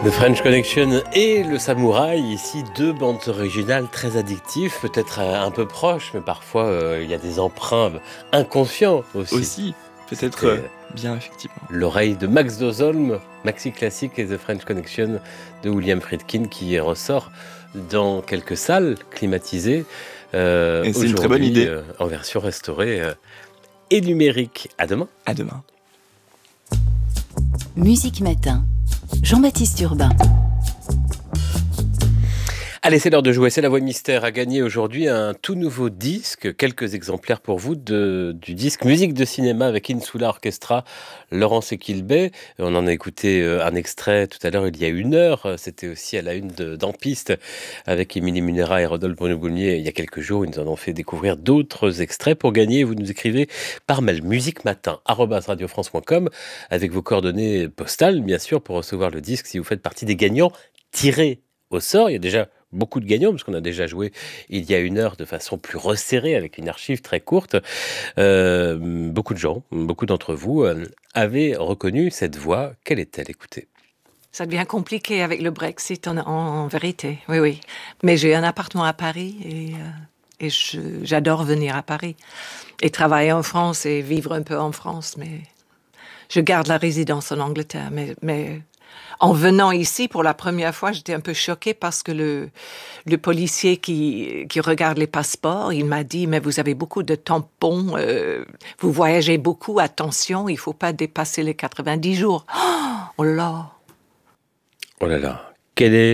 The French Connection et le Samouraï, ici deux bandes originales très addictives, peut-être un peu proches, mais parfois il y a des emprunts inconscients aussi. Peut-être bien, effectivement. L'oreille de Max Dozholm, Maxi Classique et The French Connection de William Friedkin qui ressort dans quelques salles climatisées. Et c'est une très bonne idée. En version restaurée et numérique. À demain. À demain. Musique Matin, Jean-Baptiste Urbain. Allez, c'est l'heure de jouer. C'est la voix mystère a gagné aujourd'hui un tout nouveau disque. Quelques exemplaires pour vous du disque Musique de cinéma avec Insula Orchestra, Laurence Equilbé. On en a écouté un extrait tout à l'heure, il y a 1 heure. C'était aussi à la une d'En Piste avec Émilie Munera et Rodolphe Bruno-Boulmier. Il y a quelques jours, ils nous en ont fait découvrir d'autres extraits. Pour gagner, vous nous écrivez par mail musiquematin@radiofrance.com avec vos coordonnées postales, bien sûr, pour recevoir le disque si vous faites partie des gagnants tirés au sort. Il y a déjà beaucoup de gagnants, parce qu'on a déjà joué il y a 1 heure de façon plus resserrée, avec une archive très courte. Beaucoup de gens, beaucoup d'entre vous avaient reconnu cette voix. Quelle est-elle? Écoutez. Ça devient compliqué avec le Brexit, en vérité. Oui. Mais j'ai un appartement à Paris et j'adore venir à Paris. Et travailler en France et vivre un peu en France. Mais je garde la résidence en Angleterre. Mais en venant ici, pour la première fois, j'étais un peu choquée parce que le policier qui regarde les passeports, il m'a dit « Mais vous avez beaucoup de tampons, vous voyagez beaucoup, attention, il ne faut pas dépasser les 90 jours. » Oh là là. Oh là là. Quelle est